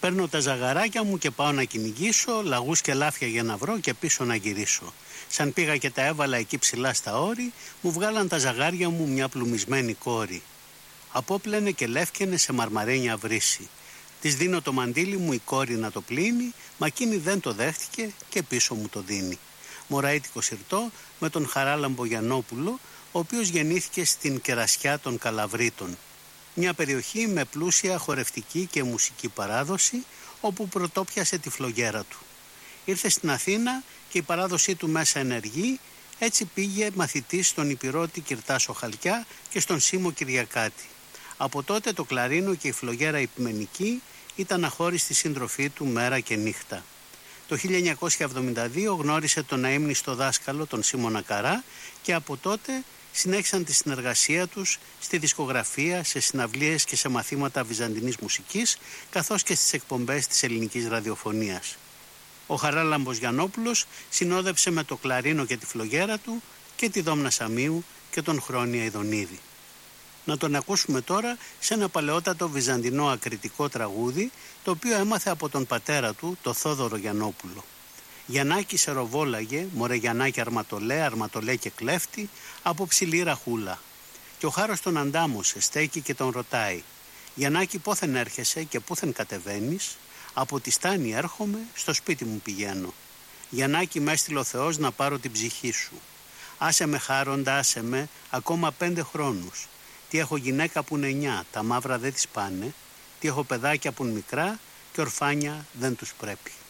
Παίρνω τα ζαγαράκια μου και πάω να κυνηγήσω, λαγούς και λάφια για να βρω και πίσω να γυρίσω. Σαν πήγα και τα έβαλα εκεί ψηλά στα όρη, μου βγάλαν τα ζαγάρια μου μια πλουμισμένη κόρη. Απόπλαινε και λεύκαινε σε μαρμαρένια βρύση. Της δίνω το μαντίλι μου η κόρη να το πλύνει, μα εκείνη δεν το δέχτηκε και πίσω μου το δίνει. Μωραΐτικο συρτό με τον Χαράλαμπο Γιαννόπουλο, ο οποίος γεννήθηκε στην Κερασιά των Καλαβρίτων. Μια περιοχή με πλούσια χορευτική και μουσική παράδοση, όπου πρωτόπιασε τη φλογέρα του. Ήρθε στην Αθήνα και η παράδοσή του μέσα ενεργή, έτσι πήγε μαθητής στον Υπηρώτη Κυρτάσο Χαλκιά και στον Σίμω Κυριακάτη. Από τότε το κλαρίνο και η φλογέρα υπημενική ήταν αχώριστη σύντροφή του μέρα και νύχτα. Το 1972 γνώρισε τον αείμνηστο δάσκαλο τον Σίμωνα Καρά και από τότε συνέχισαν τη συνεργασία τους στη δισκογραφία, σε συναυλίες και σε μαθήματα βυζαντινής μουσικής, καθώς και στις εκπομπές της ελληνικής ραδιοφωνίας. Ο Χαράλαμπος Γιαννόπουλος συνόδεψε με το κλαρίνο και τη φλογέρα του και τη Δόμνα Σαμίου και τον Χρόνια Ιδονίδη. Να τον ακούσουμε τώρα σε ένα παλαιότατο βυζαντινό ακριτικό τραγούδι, το οποίο έμαθε από τον πατέρα του, το Θόδωρο Γιαννόπουλο. Γιαννάκη σε ροβόλαγε, μωρέ Γιαννάκη αρματολέ και κλέφτη, από ψηλή ραχούλα. Και ο Χάρος τον αντάμωσε, στέκει και τον ρωτάει: Γιαννάκη, πόθεν έρχεσαι και πόθεν κατεβαίνεις? Από τη στάνη έρχομαι, στο σπίτι μου πηγαίνω. Γιαννάκη, μ' έστειλε ο Θεός να πάρω την ψυχή σου. Άσε με χάροντα, άσε με, ακόμα 5 χρόνους. Τι έχω γυναίκα που είναι 9, τα μαύρα δεν τις πάνε. Τι έχω παιδάκια που είναι μικρά και ορφάνια δεν τους πρέπει.